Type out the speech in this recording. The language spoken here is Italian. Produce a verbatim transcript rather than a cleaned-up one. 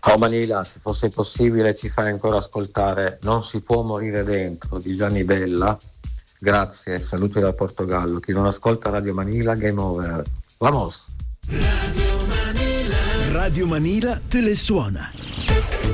Oh Manila, se fosse possibile ci fai ancora ascoltare Non si può morire dentro di Gianni Bella. Grazie, saluti dal Portogallo. Chi non ascolta Radio Manila, game over. Vamos! Radio Manila. Radio Manila te le suona.